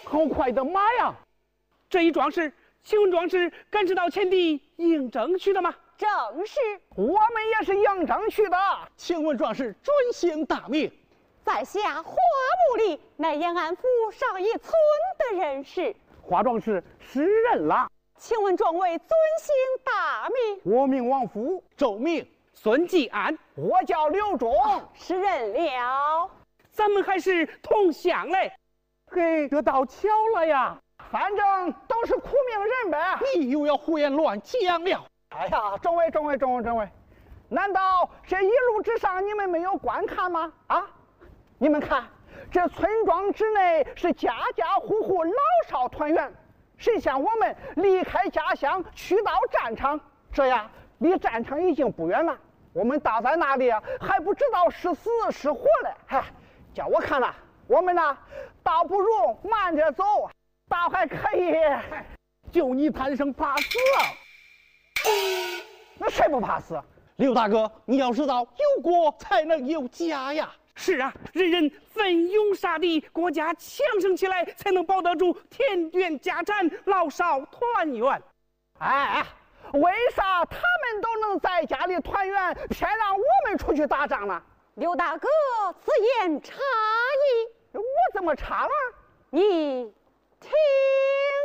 好快的马呀！ 这一桩事，请问壮士赶是到前地应征去的吗？ 正是， 我们也是应征去的。 请问壮士尊姓大名？ 在下花木里，乃延安府上一村的人士。 花壮士识人了。 请问众位尊姓大名？ 我名王福， 周明、 孙继安， 我叫刘忠。 识人了。 咱们还是同乡嘞。 嘿，这倒巧了呀！反正都是苦命人呗。 你又要胡言乱讲了。 哎呀，众位，难道这一路之上你们没有观看吗？啊，你们看，这村庄之内是家家户户老少团圆。谁像我们离开家乡去到战场，这样离战场已经不远了。我们倒在那里啊，还不知道是死是活嘞。嗨，叫我看了，我们呢，倒不如慢着走，倒还可以。 就你贪生怕死啊！ 那谁不怕死？ 刘大哥，你要知道，有国才能有家呀。 是啊，人人奋勇杀敌，国家强盛起来，才能保得住田园家产，老少团圆。 哎，为啥他们都能在家里团圆，偏让我们出去打仗呢？ 刘大哥，此言差矣。 我怎么差了？ 你听。